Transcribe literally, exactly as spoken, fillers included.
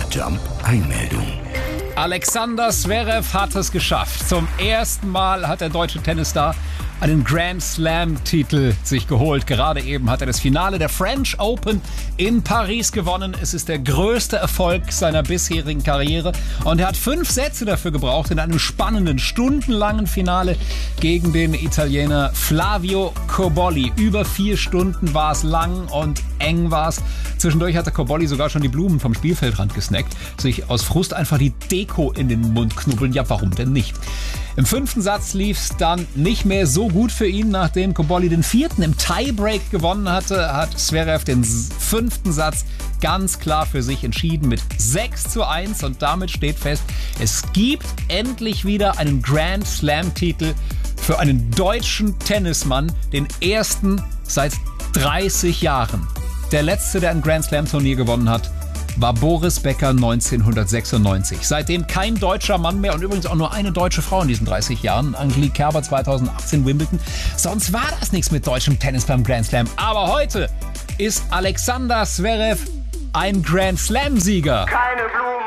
Jump-Einmeldung. Alexander Zverev hat es geschafft. Zum ersten Mal hat der deutsche Tennisstar einen Grand Slam-Titel sich geholt. Gerade eben hat er das Finale der French Open in Paris gewonnen. Es ist der größte Erfolg seiner bisherigen Karriere. Und er hat fünf Sätze dafür gebraucht in einem spannenden, stundenlangen Finale gegen den Italiener Flavio Cobolli. Über vier Stunden war es lang und eng war es. Zwischendurch hatte Cobolli sogar schon die Blumen vom Spielfeldrand gesnackt. Sich aus Frust einfach die Deko in den Mund knubbeln. Ja, warum denn nicht? Im fünften Satz lief es dann nicht mehr so gut für ihn. Nachdem Cobolli den vierten im Tiebreak gewonnen hatte, hat Zverev den fünften Satz ganz klar für sich entschieden mit sechs zu eins. Und damit steht fest, es gibt endlich wieder einen Grand Slam-Titel für einen deutschen Tennismann, den ersten seit dreißig Jahren. Der letzte, der ein Grand Slam-Turnier gewonnen hat, war Boris Becker neunzehnhundertsechsundneunzig. Seitdem kein deutscher Mann mehr und übrigens auch nur eine deutsche Frau in diesen dreißig Jahren. Angelique Kerber zweitausendachtzehn Wimbledon. Sonst war das nichts mit deutschem Tennis beim Grand Slam. Aber heute ist Alexander Zverev ein Grand Slam-Sieger. Keine Blumen.